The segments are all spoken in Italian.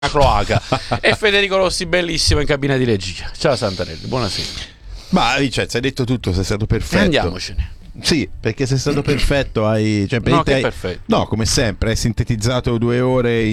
cloaca. E Federico Rossi bellissimo in cabina di regia. Ciao Santarelli, buonasera. Ma Vincenzo, hai detto tutto, sei stato perfetto. Andiamocene. Sì, perché sei stato perfetto. No, che perfetto. No, come sempre, hai sintetizzato 2 ore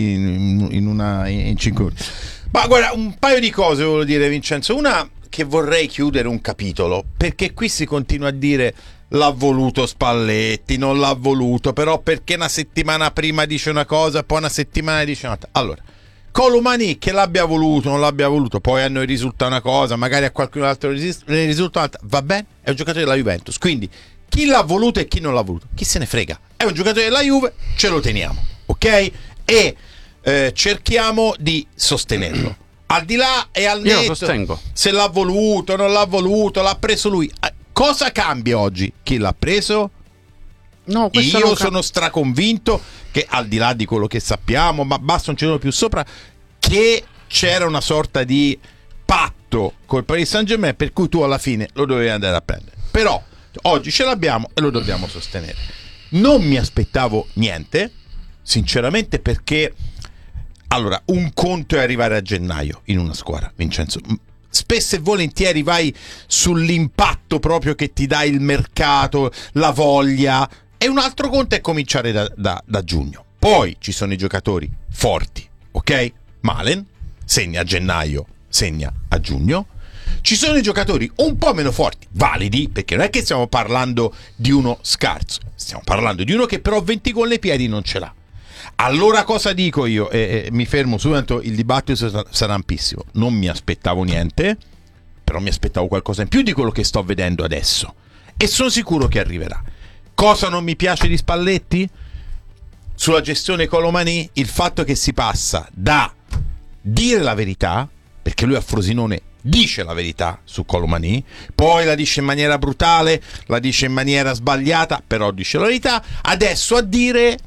in 5 ore. Ma guarda, un paio di cose volevo dire, Vincenzo. Una, che vorrei chiudere un capitolo, perché qui si continua a dire l'ha voluto Spalletti, non l'ha voluto, però perché una settimana prima dice una cosa, poi una settimana dice un'altra. Allora, Colomani, che l'abbia voluto, non l'abbia voluto, poi a noi risulta una cosa, magari a qualcun altro ne risulta un'altra, va bene, è un giocatore della Juventus, quindi chi l'ha voluto e chi non l'ha voluto, chi se ne frega, è un giocatore della Juve, ce lo teniamo, ok? E cerchiamo di sostenerlo, al di là e al netto. Io sostengo. Se l'ha voluto, non l'ha voluto, l'ha preso lui, cosa cambia oggi? Chi l'ha preso? No, io sono straconvinto che, al di là di quello che sappiamo, ma basta, non ci sono più sopra, che c'era una sorta di patto col Paris Saint-Germain per cui tu alla fine lo dovevi andare a prendere. Però oggi ce l'abbiamo e lo dobbiamo sostenere. Non mi aspettavo niente, sinceramente, perché allora, un conto è arrivare a gennaio in una squadra, Vincenzo. Spesso e volentieri vai sull'impatto proprio che ti dà il mercato, la voglia. E un altro conto è cominciare da giugno. Poi ci sono i giocatori forti, ok? Malen segna a gennaio, segna a giugno. Ci sono i giocatori un po' meno forti, validi, perché non è che stiamo parlando di uno scarso, stiamo parlando di uno che però 20 gol nei piedi non ce l'ha. Allora cosa dico io? Mi fermo subito, il dibattito sarà ampissimo. Non mi aspettavo niente, però mi aspettavo qualcosa in più di quello che sto vedendo adesso. E sono sicuro che arriverà. Cosa non mi piace di Spalletti? Sulla gestione Colomani, il fatto che si passa da dire la verità, perché lui a Frosinone dice la verità su Colomani, poi la dice in maniera brutale, la dice in maniera sbagliata, però dice la verità, adesso a dire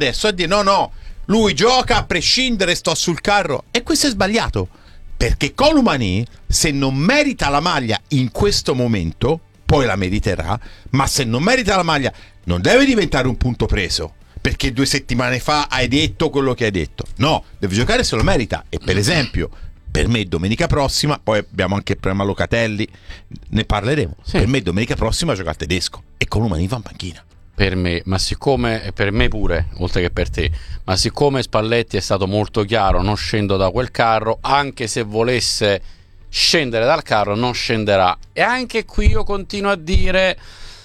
no, lui gioca a prescindere, sto sul carro, e questo è sbagliato, perché Colomani, se non merita la maglia in questo momento, poi la meriterà, ma se non merita la maglia non deve diventare un punto preso, perché 2 settimane fa hai detto quello che hai detto. No, deve giocare se lo merita. E per esempio, per me domenica prossima, poi abbiamo anche il problema Locatelli, ne parleremo, sì. Per me domenica prossima gioca a tedesco e Colomani va in panchina. Per me, ma siccome, per me pure, oltre che per te, ma siccome Spalletti è stato molto chiaro, non scendo da quel carro, anche se volesse scendere dal carro non scenderà. E anche qui io continuo a dire,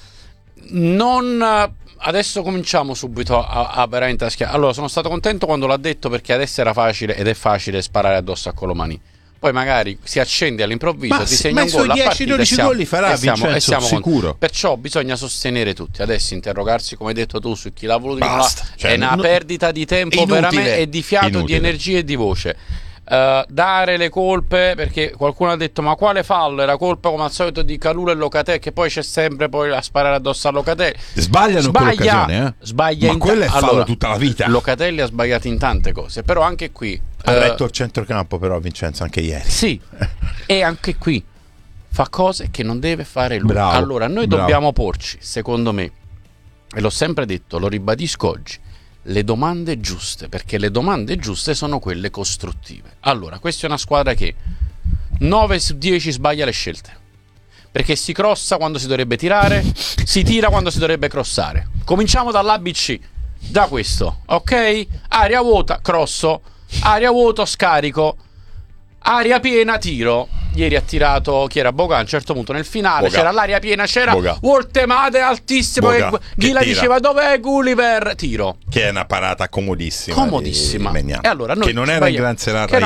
non adesso cominciamo subito a veramente a schiaffare. Allora, sono stato contento quando l'ha detto, perché adesso era facile, ed è facile sparare addosso a Colomani. Poi magari si accende all'improvviso, ti segna un gol, a partita 10-12 gol li farà, Vincenzo, sicuro. Perciò bisogna sostenere tutti. Adesso interrogarsi, come hai detto tu, su chi l'ha voluto, cioè, è una perdita di tempo, inutile, veramente, e di fiato, inutile. di energia e di voce. Dare le colpe, perché qualcuno ha detto ma quale fallo, era colpa come al solito di Kalulu e Locatelli, che poi c'è sempre poi a sparare addosso a Locatelli. Sbagliano quell'occasione, sbaglia, ma quello è fallo tutta la vita. Locatelli ha sbagliato in tante cose, però anche qui ha letto il centrocampo, però Vincenzo, anche ieri sì. E anche qui fa cose che non deve fare lui. Bravo, allora noi dobbiamo porci, secondo me, e l'ho sempre detto, lo ribadisco oggi, le domande giuste, perché le domande giuste sono quelle costruttive. Allora, questa è una squadra che 9 su 10 sbaglia le scelte, perché si crossa quando si dovrebbe tirare, si tira quando si dovrebbe crossare. Cominciamo dall'ABC, da questo, ok? Aria vuota, crosso, aria vuota, scarico, aria piena, tiro. Ieri ha tirato chi era? Boga. A un certo punto nel finale Boga. C'era l'aria piena, c'era Woltemade altissimo, Boga, che la diceva dov'è Gulliver, tiro, che è una parata comodissima di e allora noi che non era in gran serata,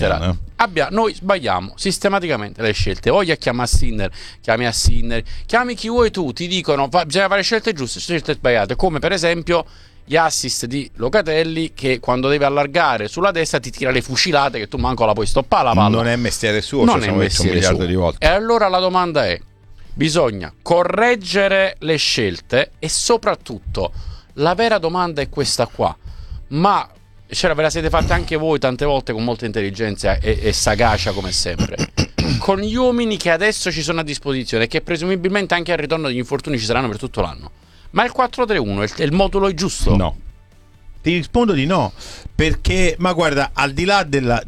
noi sbagliamo sistematicamente le scelte. Voglia chiama Sinner, chiami chi vuoi tu, ti dicono bisogna fare scelte giuste, scelte sbagliate, come per esempio gli assist di Locatelli, che quando deve allargare sulla destra ti tira le fucilate che tu manco la puoi stoppare la palla. Non è mestiere suo, non è mestiere un miliardo di volte. E allora la domanda è, bisogna correggere le scelte, e soprattutto la vera domanda è questa qua, ma ve la siete fatte anche voi tante volte con molta intelligenza e sagacia come sempre, con gli uomini che adesso ci sono a disposizione e che presumibilmente anche al ritorno degli infortuni ci saranno per tutto l'anno. Ma il 4-3-1 il modulo è giusto? No. Ti rispondo di no, perché, ma guarda, al di là